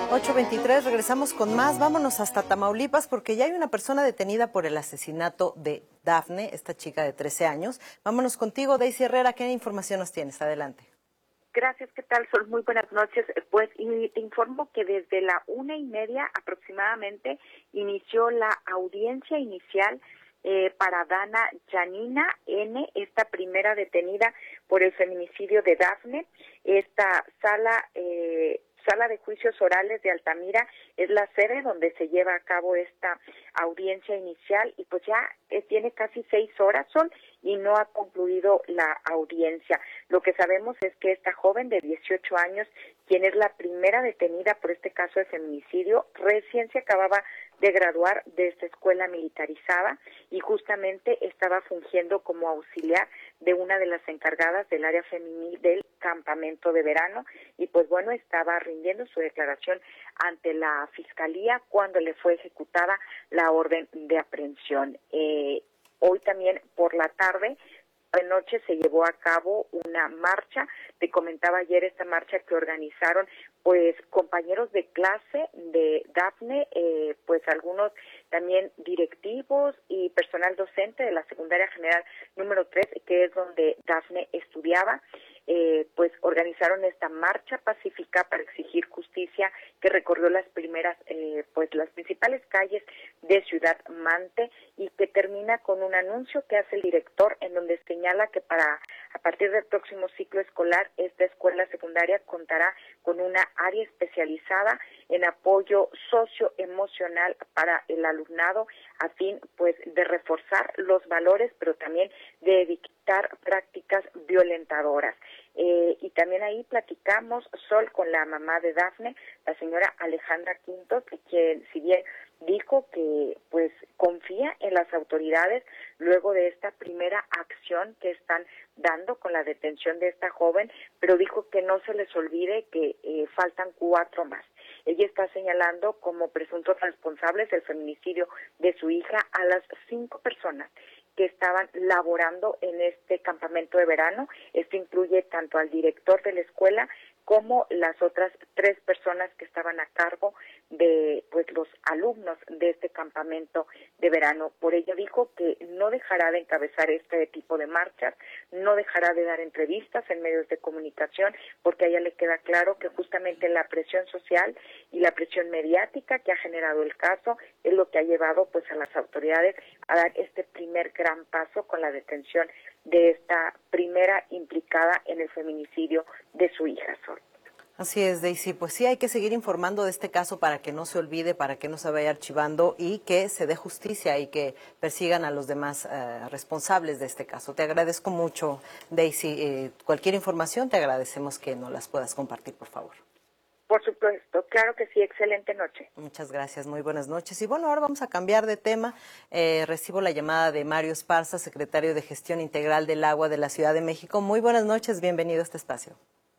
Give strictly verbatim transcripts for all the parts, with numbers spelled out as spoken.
ocho veintitrés, regresamos con más. Vámonos hasta Tamaulipas porque ya hay una persona detenida por el asesinato de Dafne, esta chica de trece años. Vámonos contigo, Daisy Herrera. ¿Qué información nos tienes? Adelante. Gracias, ¿qué tal, Sol? Muy buenas noches. Pues y te informo que desde la una y media aproximadamente inició la audiencia inicial eh, para Dana Yanina N., esta primera detenida por el feminicidio de Dafne. Esta sala... Eh, Sala de Juicios Orales de Altamira es la sede donde se lleva a cabo esta audiencia inicial y pues ya eh, tiene casi seis horas, Sol, y no ha concluido la audiencia. Lo que sabemos es que esta joven de dieciocho años, quien es la primera detenida por este caso de feminicidio, recién se acababa de graduar de esta escuela militarizada y justamente estaba fungiendo como auxiliar de una de las encargadas del área femenil del campamento de verano y pues bueno, estaba rindiendo su declaración ante la fiscalía cuando le fue ejecutada la orden de aprehensión. Eh, hoy también por la tarde, de noche, se llevó a cabo una marcha. Te comentaba ayer esta marcha que organizaron pues compañeros de clase de Dafne, eh, pues algunos también directivos y personal docente de la secundaria general número tres, que es donde Dafne estudiaba. Eh, pues organizaron esta marcha pacífica para exigir justicia que recorrió las primeras, eh, pues las principales calles de Ciudad Mante y que termina con un anuncio que hace el director en donde señala que para a partir del próximo ciclo escolar esta escuela secundaria contará con una área especializada en apoyo socioemocional para el alumnado a fin pues de reforzar los valores pero también de evitar prácticas violentadoras. Eh, y también ahí platicamos, Sol, con la mamá de Dafne, la señora Alejandra Quintos, quien si bien dijo que pues confía en las autoridades luego de esta primera acción que están dando con la detención de esta joven, pero dijo que no se les olvide que eh, faltan cuatro más. Ella está señalando como presuntos responsables del feminicidio de su hija a las cinco personas que estaban laborando en este campamento de verano. Esto incluye tanto al director de la escuela como las otras tres personas que estaban a cargo de pues los alumnos de este campamento de verano. Por ello dijo que no dejará de encabezar este tipo de marchas, no dejará de dar entrevistas en medios de comunicación, porque a ella le queda claro que justamente la presión social y la presión mediática que ha generado el caso es lo que ha llevado pues a las autoridades a dar este primer gran paso con la detención de esta primera implicada en el feminicidio de su hija, Sol. Así es, Daisy. Pues sí, hay que seguir informando de este caso para que no se olvide, para que no se vaya archivando y que se dé justicia y que persigan a los demás eh, responsables de este caso. Te agradezco mucho, Daisy. Eh, cualquier información te agradecemos que nos las puedas compartir, por favor. Por supuesto, claro que sí, excelente noche. Muchas gracias, muy buenas noches. Y bueno, ahora vamos a cambiar de tema. Eh, recibo la llamada de Mario Esparza, secretario de Gestión Integral del Agua de la Ciudad de México. Muy buenas noches, bienvenido a este espacio.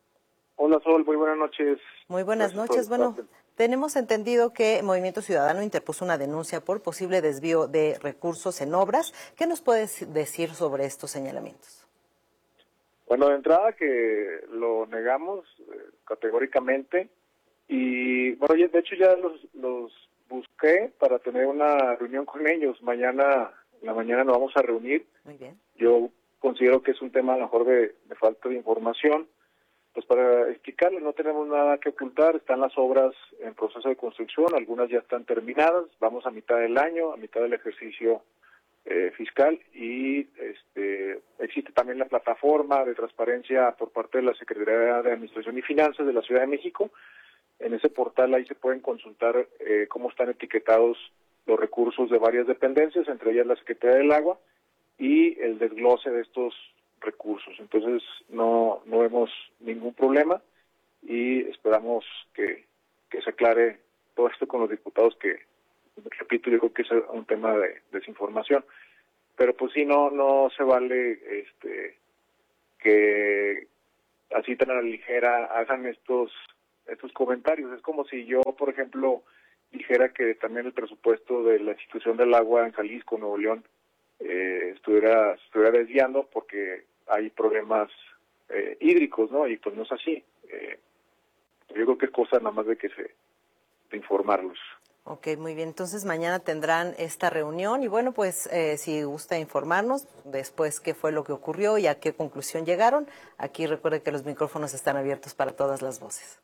Hola, Sol, muy buenas noches. Muy buenas Gracias noches. Bueno, tenemos entendido que Movimiento Ciudadano interpuso una denuncia por posible desvío de recursos en obras. ¿Qué nos puedes decir sobre estos señalamientos? Bueno, de entrada que lo negamos eh, categóricamente y, bueno, ya, de hecho ya los, los busqué para tener una reunión con ellos. Mañana, en la mañana nos vamos a reunir. Muy bien. Yo considero que es un tema a lo mejor de, de falta de información. Pues para explicarles, no tenemos nada que ocultar, están las obras en proceso de construcción, algunas ya están terminadas, vamos a mitad del año, a mitad del ejercicio eh, fiscal y este existe también la plataforma de transparencia por parte de la Secretaría de Administración y Finanzas de la Ciudad de México. En ese portal ahí se pueden consultar eh, cómo están etiquetados los recursos de varias dependencias, entre ellas la Secretaría del Agua, y el desglose de estos recursos. Entonces no no vemos ningún problema y esperamos que, que se aclare todo esto con los diputados, que repito, yo creo que es un tema de desinformación, pero pues sí, no no se vale este que así tan a la ligera hagan estos estos comentarios. Es como si yo, por ejemplo, dijera que también el presupuesto de la institución del agua en Jalisco, Nuevo León, Eh, estuviera, estuviera desviando porque hay problemas eh, hídricos, ¿no? Y pues no es así. Eh, yo creo que es cosa nada más de que se de informarlos. Ok, muy bien. Entonces mañana tendrán esta reunión y bueno, pues eh, si gusta informarnos después qué fue lo que ocurrió y a qué conclusión llegaron, aquí recuerde que los micrófonos están abiertos para todas las voces.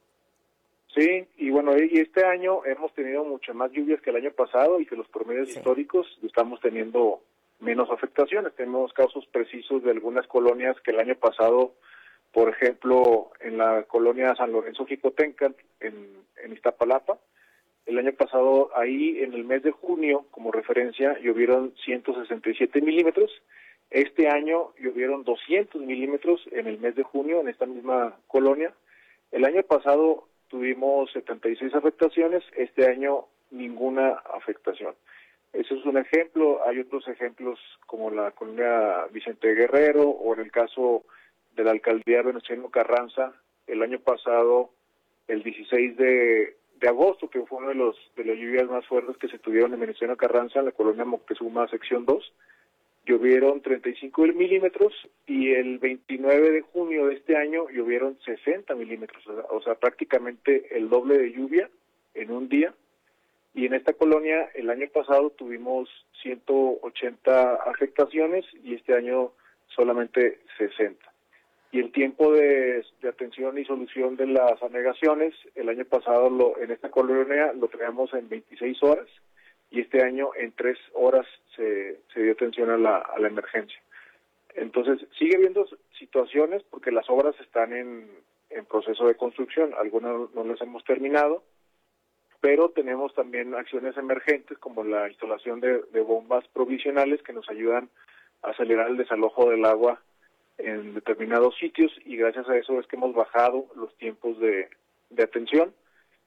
Sí, y bueno, y este año hemos tenido muchas más lluvias que el año pasado y que los promedios sí. históricos estamos teniendo menos afectaciones. Tenemos casos precisos de algunas colonias que el año pasado, por ejemplo, en la colonia San Lorenzo Jicotenca, en, en Iztapalapa, el año pasado ahí en el mes de junio, como referencia, llovieron ciento sesenta y siete milímetros. Este año llovieron doscientos milímetros en el mes de junio en esta misma colonia. El año pasado tuvimos setenta y seis afectaciones, este año ninguna afectación. Ese es un ejemplo. Hay otros ejemplos como la colonia Vicente Guerrero o en el caso de la alcaldía Venustiano Carranza, el año pasado, el dieciséis de de agosto, que fue uno de los de las lluvias más fuertes que se tuvieron en Venustiano Carranza, en la colonia Moctezuma, sección dos, llovieron treinta y cinco milímetros y el veintinueve de junio de este año llovieron sesenta milímetros, o sea, o sea, prácticamente el doble de lluvia en un día. Y en esta colonia el año pasado tuvimos ciento ochenta afectaciones y este año solamente sesenta. Y el tiempo de, de atención y solución de las anegaciones, el año pasado lo, en esta colonia lo teníamos en veintiséis horas y este año en tres horas se, se dio atención a la, a la emergencia. Entonces sigue habiendo situaciones porque las obras están en, en proceso de construcción, algunas no las hemos terminado, pero tenemos también acciones emergentes como la instalación de, de bombas provisionales que nos ayudan a acelerar el desalojo del agua en determinados sitios y gracias a eso es que hemos bajado los tiempos de, de atención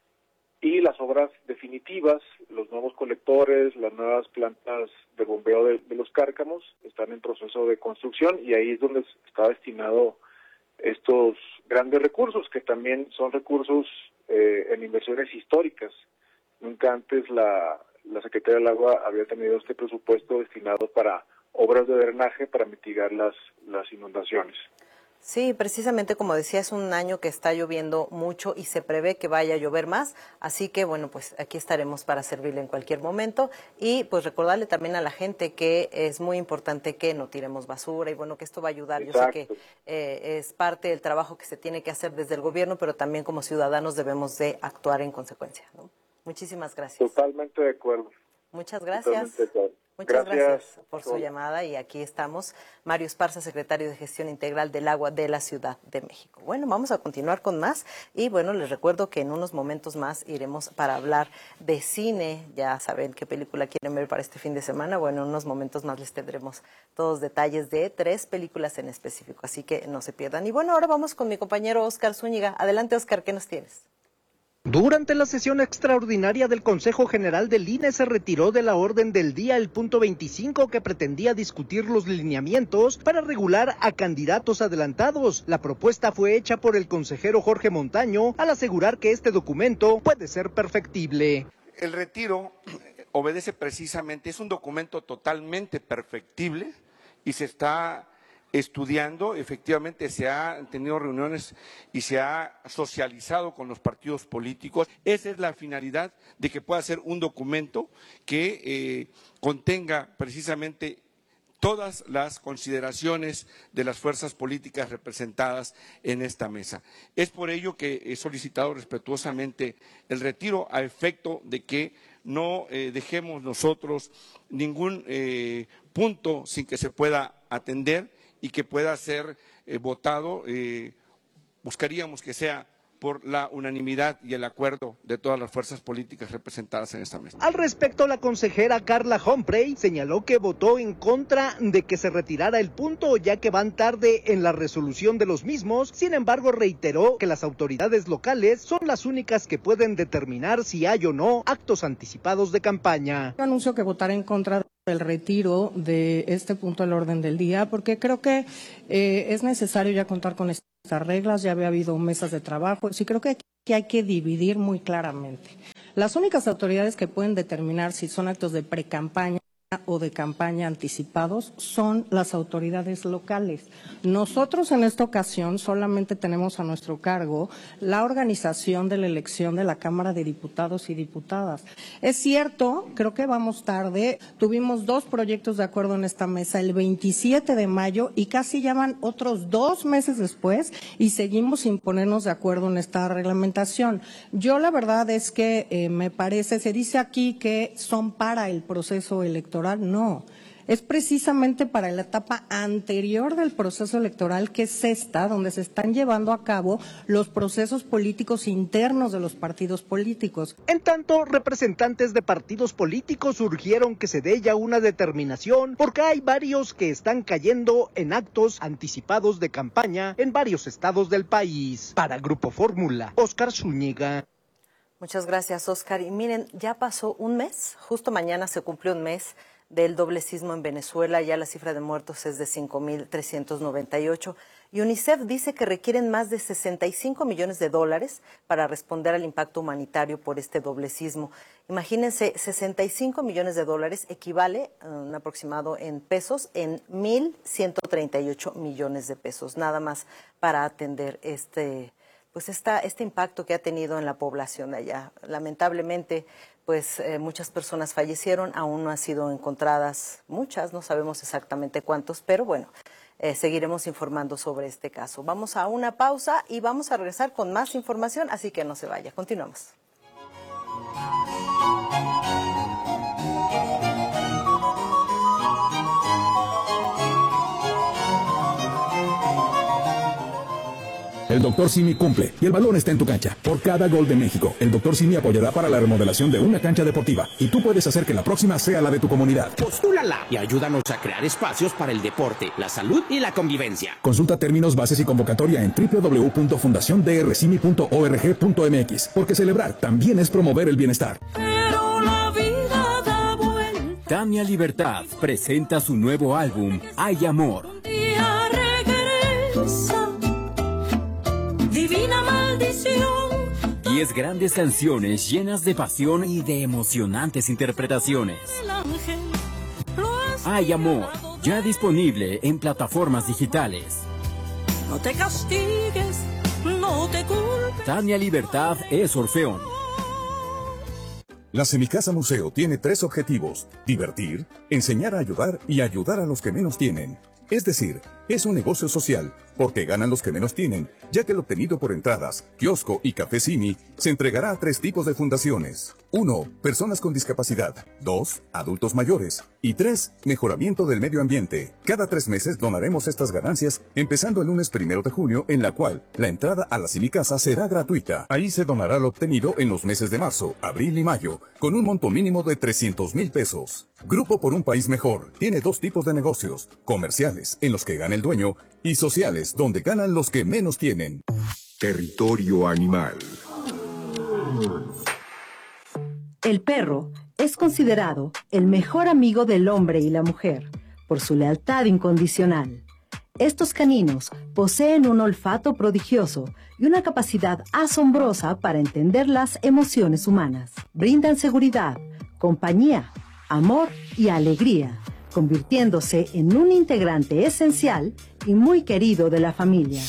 y las obras definitivas, los nuevos colectores, las nuevas plantas de bombeo de, de los cárcamos están en proceso de construcción y ahí es donde está destinado estos grandes recursos que también son recursos eh, en inversiones históricas. Nunca antes la, la Secretaría del Agua había tenido este presupuesto destinado para obras de drenaje para mitigar las, las inundaciones. Sí, precisamente como decía, es un año que está lloviendo mucho y se prevé que vaya a llover más, así que bueno, pues aquí estaremos para servirle en cualquier momento y pues recordarle también a la gente que es muy importante que no tiremos basura y bueno, que esto va a ayudar. Exacto. Yo sé que eh, es parte del trabajo que se tiene que hacer desde el gobierno, pero también como ciudadanos debemos de actuar en consecuencia, ¿no? Muchísimas gracias. Totalmente de acuerdo. Muchas gracias. Totalmente de acuerdo. Muchas gracias, gracias por su llamada y aquí estamos. Mario Esparza, secretario de Gestión Integral del Agua de la Ciudad de México. Bueno, vamos a continuar con más y bueno, les recuerdo que en unos momentos más iremos para hablar de cine. Ya saben qué película quieren ver para este fin de semana. Bueno, en unos momentos más les tendremos todos detalles de tres películas en específico, así que no se pierdan. Y bueno, ahora vamos con mi compañero Oscar Zúñiga. Adelante, Oscar, ¿qué nos tienes? Durante la sesión extraordinaria del Consejo General del I N E se retiró de la orden del día el punto veinticinco que pretendía discutir los lineamientos para regular a candidatos adelantados. La propuesta fue hecha por el consejero Jorge Montaño al asegurar que este documento puede ser perfectible. El retiro obedece precisamente, es un documento totalmente perfectible y se está estudiando, efectivamente se han tenido reuniones y se ha socializado con los partidos políticos. Esa es la finalidad de que pueda ser un documento que eh, contenga precisamente todas las consideraciones de las fuerzas políticas representadas en esta mesa. Es por ello que he solicitado respetuosamente el retiro a efecto de que no eh, dejemos nosotros ningún eh, punto sin que se pueda atender y que pueda ser eh, votado. Eh, buscaríamos que sea por la unanimidad y el acuerdo de todas las fuerzas políticas representadas en esta mesa. Al respecto, la consejera Carla Humphrey señaló que votó en contra de que se retirara el punto, ya que van tarde en la resolución de los mismos. Sin embargo, reiteró que las autoridades locales son las únicas que pueden determinar si hay o no actos anticipados de campaña. Anuncio que votaré en contra el retiro de este punto del orden del día, porque creo que eh, es necesario ya contar con estas reglas, ya había habido mesas de trabajo, sí creo que aquí hay que dividir muy claramente. Las únicas autoridades que pueden determinar si son actos de precampaña o de campaña anticipados son las autoridades locales. Nosotros en esta ocasión solamente tenemos a nuestro cargo la organización de la elección de la Cámara de Diputados y Diputadas. Es cierto, creo que vamos tarde, tuvimos dos proyectos de acuerdo en esta mesa el veintisiete de mayo y casi ya van otros dos meses después y seguimos sin ponernos de acuerdo en esta reglamentación. Yo la verdad es que eh, me parece, se dice aquí que son para el proceso electoral. No, es precisamente para la etapa anterior del proceso electoral, que es esta, donde se están llevando a cabo los procesos políticos internos de los partidos políticos. En tanto, representantes de partidos políticos urgieron que se dé ya una determinación, porque hay varios que están cayendo en actos anticipados de campaña en varios estados del país. Para Grupo Fórmula, Óscar Zúñiga. Muchas gracias, Óscar. Y miren, ya pasó un mes, justo mañana se cumplió un mes del doble sismo en Venezuela, ya la cifra de muertos es de cinco mil trescientos noventa y ocho. Y UNICEF dice que requieren más de sesenta y cinco millones de dólares para responder al impacto humanitario por este doble sismo. Imagínense, sesenta y cinco millones de dólares equivale, un aproximado en pesos, en mil ciento treinta y ocho millones de pesos, nada más para atender este pues esta, este impacto que ha tenido en la población de allá. Lamentablemente, pues eh, muchas personas fallecieron, aún no han sido encontradas muchas, no sabemos exactamente cuántos, pero bueno, eh, seguiremos informando sobre este caso. Vamos a una pausa y vamos a regresar con más información, así que no se vaya. Continuamos. El doctor Simi cumple y el balón está en tu cancha. Por cada gol de México, el doctor Simi apoyará para la remodelación de una cancha deportiva y tú puedes hacer que la próxima sea la de tu comunidad. Postúlala y ayúdanos a crear espacios para el deporte, la salud y la convivencia. Consulta términos, bases y convocatoria en doble u doble u doble u punto fundación d r simi punto org punto m x, porque celebrar también es promover el bienestar. Pero la vida da vuelta. Tania Libertad presenta su nuevo álbum, Hay Amor. Un día regresa. Divina maldición. Diez grandes canciones llenas de pasión y de emocionantes interpretaciones. Hay Amor, ya disponible en plataformas digitales. No te castigues, no te culpes. Tania Libertad es Orfeón. La Semicasa Museo tiene tres objetivos: divertir, enseñar a ayudar y ayudar a los que menos tienen. Es decir, es un negocio social, porque ganan los que menos tienen, ya que el obtenido por entradas, kiosco y café Simi se entregará a tres tipos de fundaciones. uno. Personas con discapacidad. dos. Adultos mayores. Y tres. Mejoramiento del medio ambiente. Cada tres meses donaremos estas ganancias, empezando el lunes primero de junio, en la cual la entrada a la Semicasa será gratuita. Ahí se donará lo obtenido en los meses de marzo, abril y mayo, con un monto mínimo de trescientos mil pesos. Grupo por un País Mejor tiene dos tipos de negocios: comerciales, en los que gana el dueño, y sociales, donde ganan los que menos tienen. Territorio Animal. El perro es considerado el mejor amigo del hombre y la mujer por su lealtad incondicional. Estos caninos poseen un olfato prodigioso y una capacidad asombrosa para entender las emociones humanas. Brindan seguridad, compañía, amor y alegría, convirtiéndose en un integrante esencial y muy querido de la familia.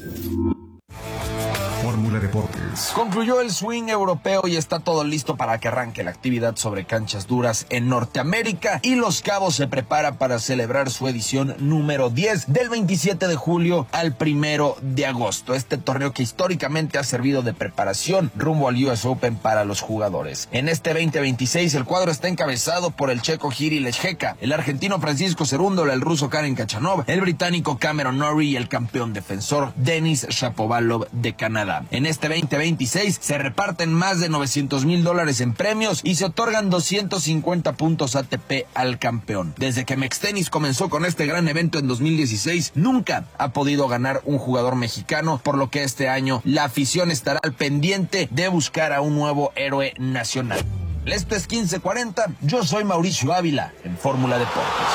Fórmula Deportes. Concluyó el swing europeo y está todo listo para que arranque la actividad sobre canchas duras en Norteamérica, y Los Cabos se prepara para celebrar su edición número diez del veintisiete de julio al primero de agosto. Este torneo que históricamente ha servido de preparación rumbo al U S Open para los jugadores. En este veinte veintiséis el cuadro está encabezado por el checo Jiri Lecheka, el argentino Francisco Cerúndola, el ruso Karen Khachanov, el británico Cameron Norrie y el campeón defensor Denis Shapovalov de Canadá. En este veinte veintiséis se reparten más de novecientos mil dólares en premios y se otorgan doscientos cincuenta puntos A T P al campeón. Desde que Mextenis comenzó con este gran evento en dos mil dieciséis, nunca ha podido ganar un jugador mexicano, por lo que este año la afición estará al pendiente de buscar a un nuevo héroe nacional. Esto es quince cuarenta, yo soy Mauricio Ávila en Fórmula Deportes.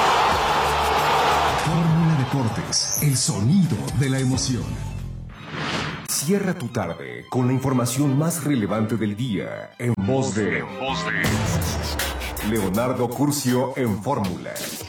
Fórmula Deportes, el sonido de la emoción. Cierra tu tarde con la información más relevante del día en voz de... En voz de... Leonardo Curcio en Fórmula.